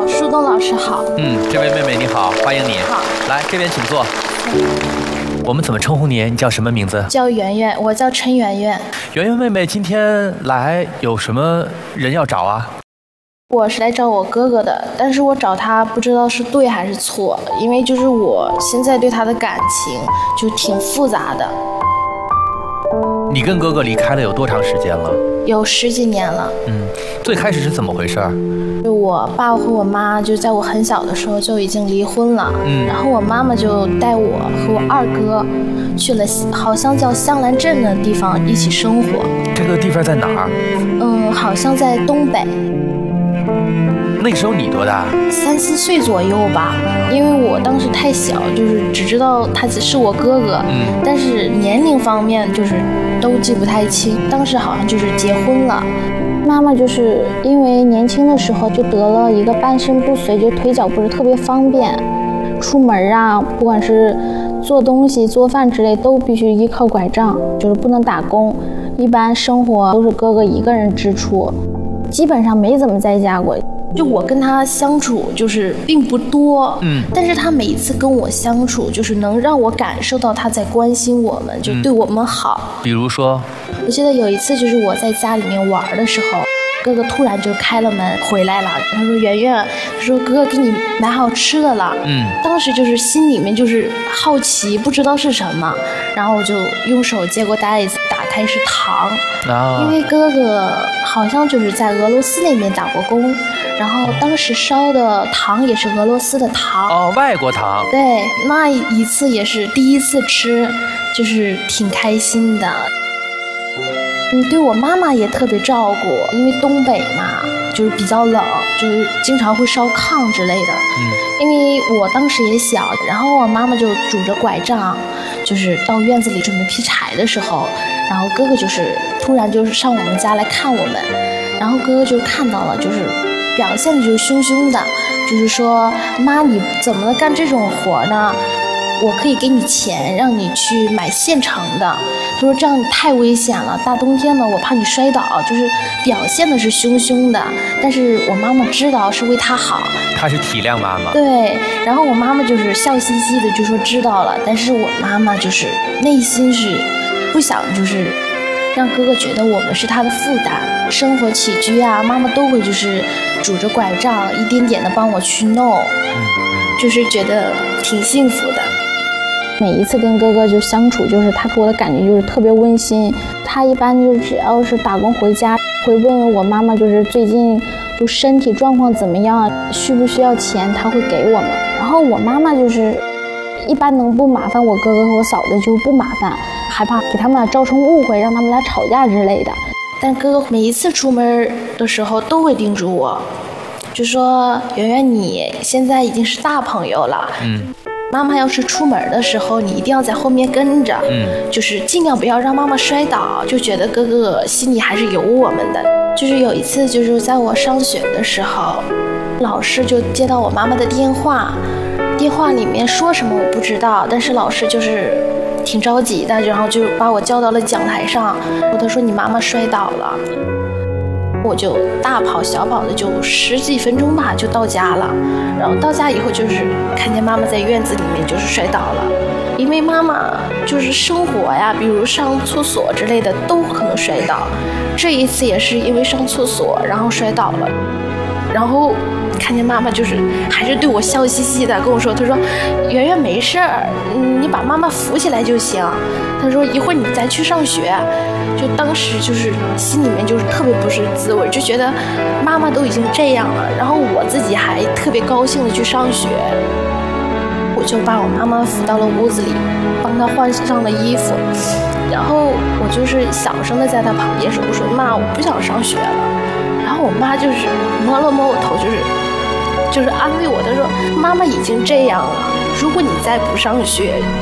树洞老师好。 这位妹妹你好，欢迎你。 好， 来这边请坐。我们怎么称呼你？你叫什么名字？ 叫圆圆，我叫陈圆圆。 圆圆妹妹今天来有什么人要找啊？ 我是来找我哥哥的，但是我找他不知道是对还是错，因为就是我现在对他的感情就挺复杂的。 你跟哥哥离开了有多长时间了？ 有10几年了。 最开始是怎么回事？ 就我爸和我妈就在我很小的时候就已经离婚了。然后我妈妈就带我和我二哥去了好像叫香兰镇的地方一起生活。 这个地方在哪儿？ 好像在东北。 那个时候你多大 ？3、4岁左右吧，因为我当时太小，就是只知道他是我哥哥，但是年龄方面就是都记不太清。当时好像就是结婚了，妈妈就是因为年轻的时候就得了一个半身不遂，就腿脚不是特别方便，出门啊，不管是做东西、做饭之类都必须依靠拐杖，就是不能打工，一般生活都是哥哥一个人支出，基本上没怎么在家过。就我跟他相处就是并不多，但是他每一次跟我相处，就是能让我感受到他在关心我们，就对我们好。 比如说， 我记得有一次就是我在家里面玩的时候，哥哥突然就开了门回来了，他说圆圆，他说哥哥给你买好吃的了。当时就是心里面就是好奇，不知道是什么，然后我就用手接过袋子，打开是糖，因为哥哥好像就是在俄罗斯那边打过工，然后当时烧的糖也是俄罗斯的糖。 外国糖。 对，那一次也是第一次吃，就是挺开心的。对我妈妈也特别照顾，因为东北嘛，就是比较冷，就是经常会烧炕之类的。因为我当时也小，然后我妈妈就拄着拐杖，就是到院子里准备劈柴的时候，然后哥哥就是突然就是上我们家来看我们，然后哥哥就看到了，就是表现的就是凶凶的，就是说妈你怎么能干这种活呢？我可以给你钱，让你去买现成的。他说这样太危险了，大冬天的我怕你摔倒，就是表现的是凶凶的。但是我妈妈知道是为他好， 他是体谅妈妈。 对，然后我妈妈就是笑嘻嘻的就说知道了，但是我妈妈就是内心是不想就是让哥哥觉得我们是他的负担，生活起居啊，妈妈都会就是拄着拐杖一点点的帮我去弄，就是觉得挺幸福的。每一次跟哥哥就相处，就是他给我的感觉就是特别温馨。他一般就是只要是打工回家，会问问我妈妈，就是最近就身体状况怎么样，需不需要钱，他会给我们。然后我妈妈就是一般能不麻烦我哥哥和我嫂子就不麻烦，害怕给他们俩造成误会，让他们俩吵架之类的。但哥哥每一次出门的时候都会叮嘱我，就说圆圆你现在已经是大朋友了，妈妈要是出门的时候，你一定要在后面跟着，就是尽量不要让妈妈摔倒，就觉得哥哥心里还是有我们的。就是有一次，就是在我上学的时候，老师就接到我妈妈的电话，电话里面说什么我不知道，但是老师就是挺着急的，然后就把我叫到了讲台上，他说你妈妈摔倒了。我就大跑小跑的就10几分钟吧就到家了，然后到家以后就是看见妈妈在院子里面就是摔倒了，因为妈妈就是生活呀，比如上厕所之类的都可能摔倒，这一次也是因为上厕所然后摔倒了，然后看见妈妈就是还是对我笑嘻嘻的跟我说，他说圆圆没事儿，你把妈妈扶起来就行，他说一会儿你再去上学。就当时就是心里面就是特别不是滋味，就觉得妈妈都已经这样了，然后我自己还特别高兴的去上学，我就把我妈妈扶到了屋子里，帮她换上了衣服，然后我就是小声的在她旁边说，我说妈我不想上学了，然后我妈就是摸了摸我头，就是安慰我，她说妈妈已经这样了，如果你再不上学